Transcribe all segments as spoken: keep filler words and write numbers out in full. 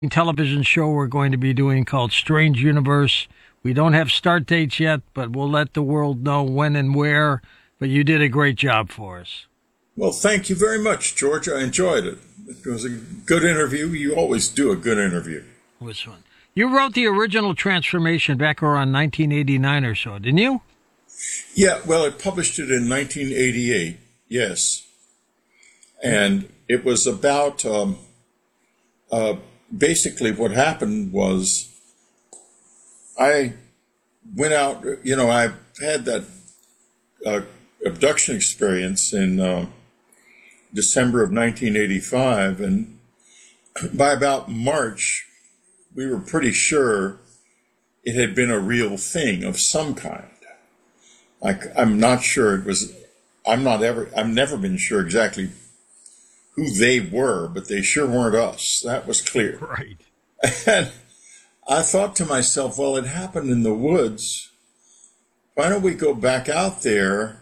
television show we're going to be doing called Strange Universe. We don't have start dates yet, but we'll let the world know when and where. But you did a great job for us. Well, thank you very much, George. I enjoyed it. It was a good interview. You always do a good interview. It was fun. You wrote the original Transformation back around nineteen eighty-nine or so, didn't you? Yeah, well, I published it in nineteen eighty-eight, yes. And it was about, um, uh, basically what happened was I went out, you know, I had that uh, abduction experience in uh, December of nineteen eighty-five, and by about March, we were pretty sure it had been a real thing of some kind. I, I'm not sure it was, I'm not ever, I've never been sure exactly who they were, but they sure weren't us. That was clear. Right. And I thought to myself, well, it happened in the woods. Why don't we go back out there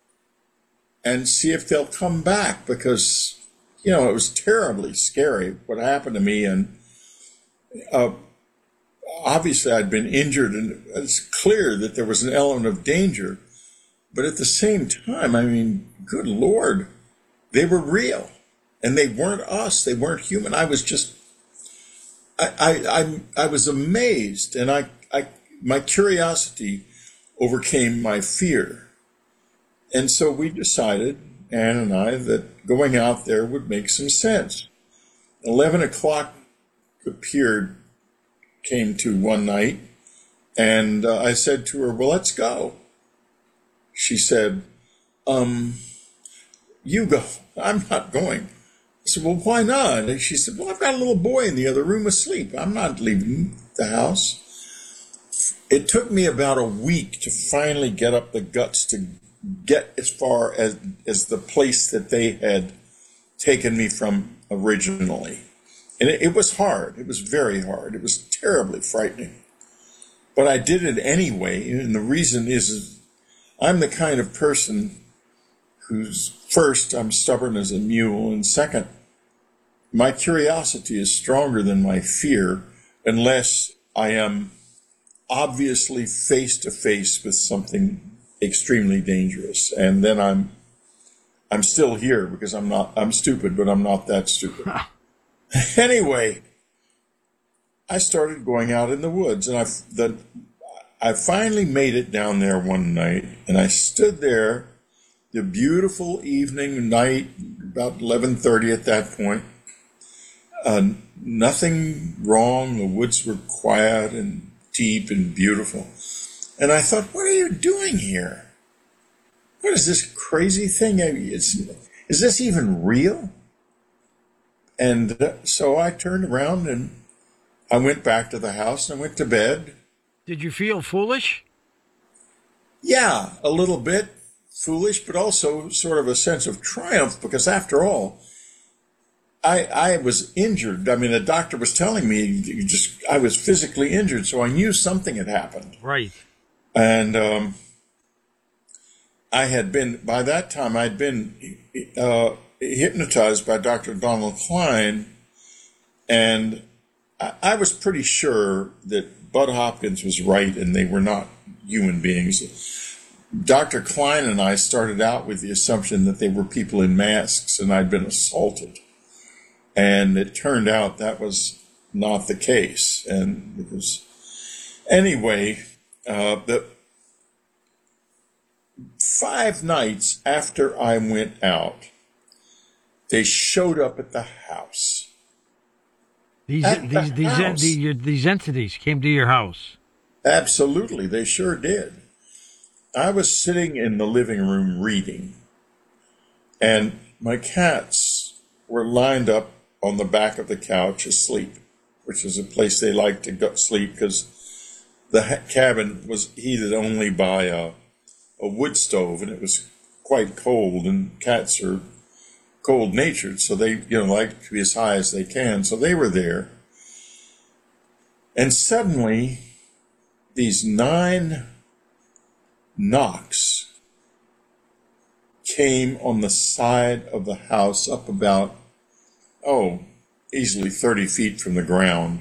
and see if they'll come back? Because, you know, it was terribly scary what happened to me. And uh, obviously I'd been injured, and it's clear that there was an element of danger. But at the same time, I mean, good Lord, they were real. And they weren't us. They weren't human. I was just, I, I, I, I was amazed. And I, I, my curiosity overcame my fear. And so we decided, Ann and I, that going out there would make some sense. Eleven o'clock appeared, came to one night, and uh, I said to her, well, let's go. She said, um, you go. I'm not going. I said, well, why not? And she said, well, I've got a little boy in the other room asleep. I'm not leaving the house. It took me about a week to finally get up the guts to get as far as, as the place that they had taken me from originally. And it, it was hard. It was very hard. It was terribly frightening. But I did it anyway. And the reason is, is I'm the kind of person who's, first, I'm stubborn as a mule, and second, my curiosity is stronger than my fear unless I am obviously face to face with something extremely dangerous. And then I'm I'm still here because I'm not I'm stupid, but I'm not that stupid. Anyway, I started going out in the woods, and I the I finally made it down there one night, and I stood there, the beautiful evening night, about eleven thirty at that point. Uh, nothing wrong. The woods were quiet and deep and beautiful. And I thought, what are you doing here? What is this crazy thing? It's, is this even real? And uh, so I turned around and I went back to the house and I went to bed. Did you feel foolish? Yeah, a little bit foolish, but also sort of a sense of triumph, because after all, I I was injured. I mean, the doctor was telling me you just I was physically injured, so I knew something had happened. Right. And um, I had been, by that time, I'd been uh, hypnotized by Doctor Donald Klein, and I, I was pretty sure that Bud Hopkins was right and they were not human beings. Doctor Klein and I started out with the assumption that they were people in masks and I'd been assaulted. And it turned out that was not the case. And it was, anyway, uh, the five nights after I went out, they showed up at the house. These At these the these, house. these, your, these entities came to your house. Absolutely, they sure did. I was sitting in the living room reading, and my cats were lined up on the back of the couch asleep, which is a place they like to go sleep because the ha- cabin was heated only by a, a wood stove, and it was quite cold, and cats are cold-natured, so they, you know, like to be as high as they can, so they were there. And suddenly, these nine knocks came on the side of the house up about, oh, easily thirty feet from the ground.